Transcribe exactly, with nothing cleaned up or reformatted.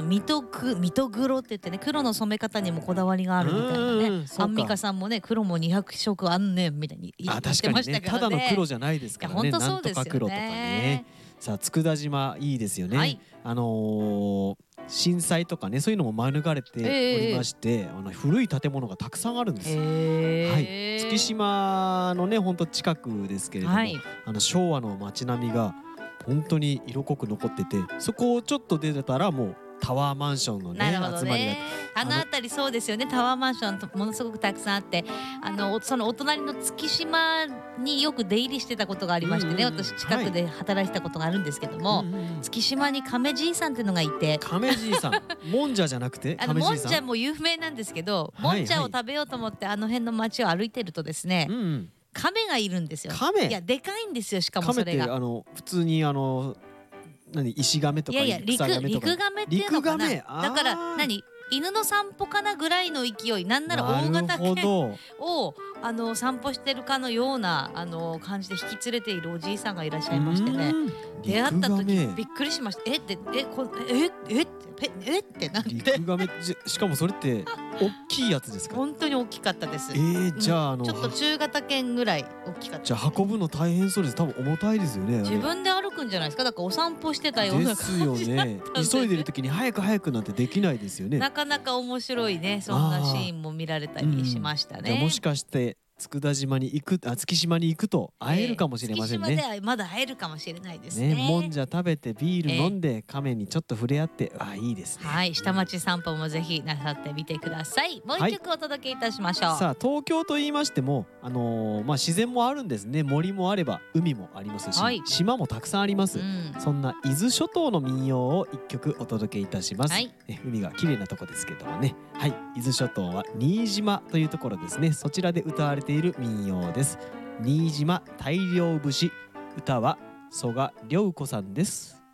水戸く水戸黒って言ってね、黒の染め方にもこだわりがあるみたいなね。アンミカさんもね、黒もにひゃくしょくあんねんみたいに言ってましたけどね。 ただの黒じゃないですからね。 なんとか黒とかね。 さあ佃島いいですよね。あの震災とかね、そういうのも免れておりまして、あの古い建物がたくさんあるんですよ。はい、月島のね、本当近くですけれども、あの昭和の街並みが本当に色濃く残ってて、そこをちょっと出てたらもうタワーマンションのね集まりが。 あの辺りそうですよね。タワーマンションものすごくたくさんあって、あのそのお隣の月島によく出入りしてたことがありましてね、私近くで働いてたことがあるんですけども、月島に亀じいさんっていうのがいて、 亀じいさん、もんじゃじゃなくて、 あのもんじゃも有名なんですけど、もんじゃを食べようと思ってあの辺の街を歩いてるとですね、亀がいるんですよ。 亀、 いやでかいんですよ。しかもそれが亀ってあの普通にあの何石亀とかいやいや陸陸亀っていうのかな。だから何犬の散歩かなぐらいの勢い、なんなら大型犬をあの散歩してるかのようなあの感じで引き連れているおじいさんがいらっしゃいましてね、出会った時びっくりしました。えってえこええってえってなんて。 陸亀、しかもそれって大きいやつですか？ 本当に大きかったです。 えー、じゃああのちょっと中型犬ぐらい大きかった。 じゃあ運ぶの大変そうです。多分重たいですよね。 自分で歩くんじゃないですか。だからお散歩してたような感じだったんですよね。 急いでる時に早く早くなんてできないですよね。 なかなか面白いね、そんなシーンも見られたりしましたね。 もしかして佃島に行く、あ、月島に行くと会えるかもしれませんね。 月島ではまだ会えるかもしれないですね。 もんじゃ食べてビール飲んで亀にちょっと触れ合って、あ、いいですね。 はい、下町散歩もぜひなさってみてください。もう一曲お届けいたしましょう。 さあ東京と言いましても、あのまあ自然もあるんですね。森もあれば海もありますし、島もたくさんあります。そんな伊豆諸島の民謡を一曲お届けいたします。海が綺麗なとこですけどもね。はい、伊豆諸島は新島というところですね。そちらで歌われている民謡です。新島大漁節、歌は曽我涼子さんです。